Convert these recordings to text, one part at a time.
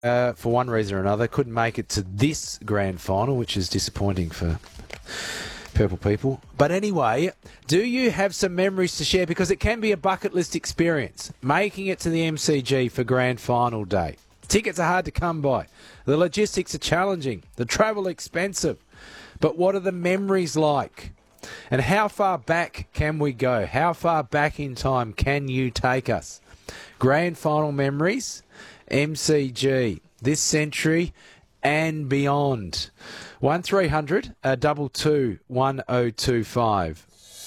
for one reason or another, couldn't make it to this grand final, which is disappointing for Purple people. But anyway, do you have some memories to share? Because it can be a bucket list experience, making it to the MCG for grand final day. Tickets are hard to come by. The logistics are challenging. The travel expensive. But what are the memories like? And how far back can we go? How far back in time can you take us? Grand final memories, MCG, this century and beyond. 1300 22 1025.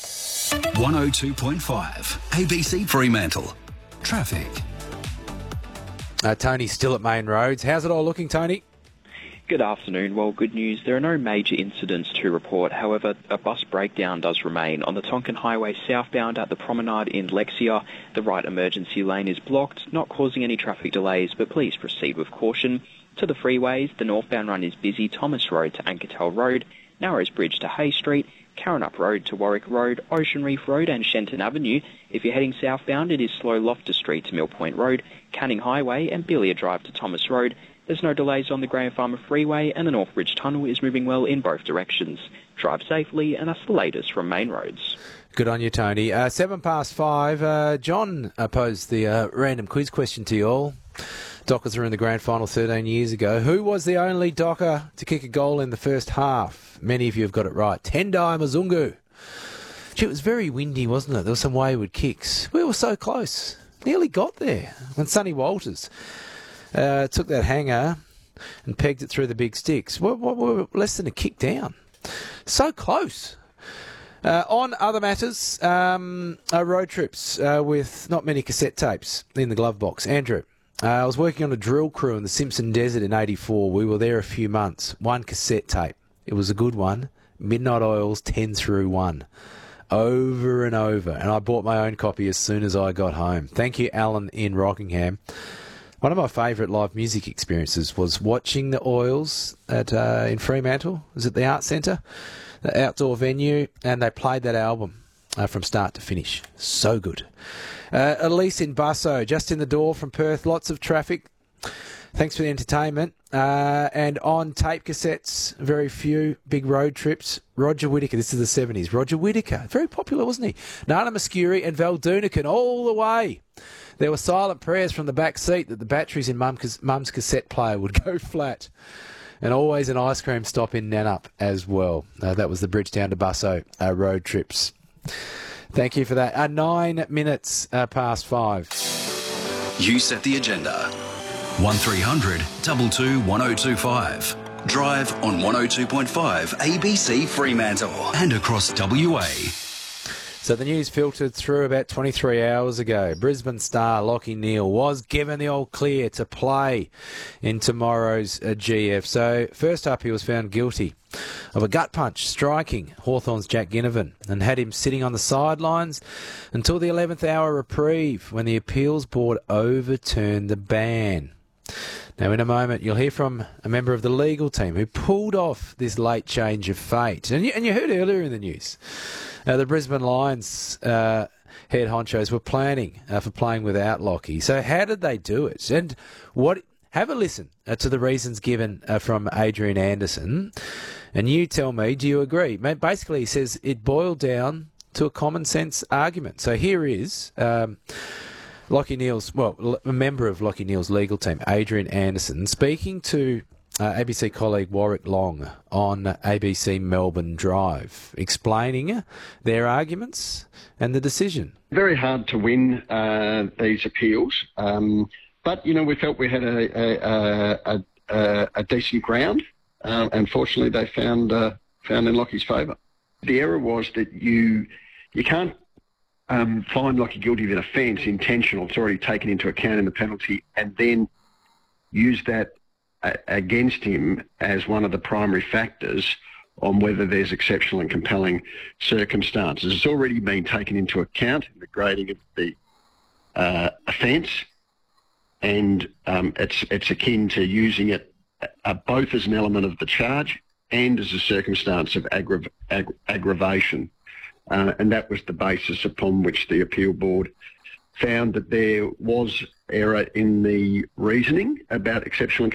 102.5 ABC Fremantle. Traffic. Tony's still at Main Roads. How's it all looking, Tony? Good afternoon. Well, good news. There are no major incidents to report. However, a bus breakdown does remain. On the Tonkin Highway southbound at the Promenade in Lexia, the right emergency lane is blocked, not causing any traffic delays, but please proceed with caution. To the freeways, the northbound run is busy. Thomas Road to Ankertel Road, Narrows Bridge to Hay Street, Karrinyup Road to Warwick Road, Ocean Reef Road and Shenton Avenue. If you're heading southbound, it is slow Loftus Street to Mill Point Road, Canning Highway and Billiard Drive to Thomas Road. There's no delays on the Graham Farmer Freeway and the Northbridge Tunnel is moving well in both directions. Drive safely, and that's the latest from Main Roads. Good on you, Tony. 5:07. John posed the random quiz question to you all. Dockers were in the grand final 13 years ago. Who was the only Docker to kick a goal in the first half? Many of you have got it right. Tendai Mzungu. Gee, it was very windy, wasn't it? There were some wayward kicks. We were so close. Nearly got there when Sonny Walters took that hanger and pegged it through the big sticks. We're less than a kick down. So close. On other matters, road trips with not many cassette tapes in the glove box. Andrew, I was working on a drill crew in the Simpson Desert in 84. We were there a few months. One cassette tape. It was a good one. Midnight Oil's 10 through 1. Over and over. And I bought my own copy as soon as I got home. Thank you, Alan in Rockingham. One of my favourite live music experiences was watching the Oils in Fremantle. It was at the Art Centre, the outdoor venue, and they played that album from start to finish. So good. Elise in Busso, just in the door from Perth. Lots of traffic. Thanks for the entertainment. And on tape cassettes, very few big road trips. Roger Whittaker, this is the 70s. Roger Whittaker, very popular, wasn't he? Nana Muscuri and Val Dunican all the way. There were silent prayers from the back seat that the batteries in Mum's cassette player would go flat. And always an ice cream stop in Nannup as well. That was the Bridgetown to Busso road trips. Thank you for that. 9 minutes past 5. You set the agenda. 1300 22 1025. Drive on 102.5 ABC Fremantle and across WA. So the news filtered through about 23 hours ago. Brisbane star Lachie Neale was given the all clear to play in tomorrow's GF. So first up, he was found guilty of a gut punch striking Hawthorn's Jack Ginnivan and had him sitting on the sidelines until the 11th hour reprieve when the appeals board overturned the ban. Now, in a moment, you'll hear from a member of the legal team who pulled off this late change of fate. And you heard earlier in the news, the Brisbane Lions head honchos were planning for playing without Lachie. So how did they do it? And have a listen to the reasons given from Adrian Anderson. And you tell me, do you agree? Basically, he says it boiled down to a common sense argument. So here is Lachie Neale's, a member of Lachie Neale's legal team, Adrian Anderson, speaking to ABC colleague Warwick Long on ABC Melbourne Drive, explaining their arguments and the decision. Very hard to win these appeals, but we felt we had a decent ground. Unfortunately, they found in Lachie's favour. The error was that you can't find Lachie guilty of an offence intentional. It's already taken into account in the penalty, and then use that against him as one of the primary factors on whether there's exceptional and compelling circumstances. It's already been taken into account in the grading of the offence, and it's akin to using it both as an element of the charge and as a circumstance of aggravation. And that was the basis upon which the appeal board found that there was error in the reasoning about exceptional